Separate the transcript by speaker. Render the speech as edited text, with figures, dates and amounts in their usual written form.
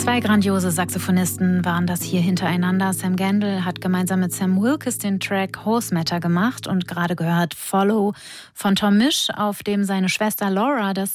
Speaker 1: Zwei grandiose Saxophonisten waren das hier hintereinander. Sam Gendel hat gemeinsam mit Sam Wilkes den Track Horse Matter gemacht und gerade gehört Follow von Tom Misch, auf dem seine Schwester Laura das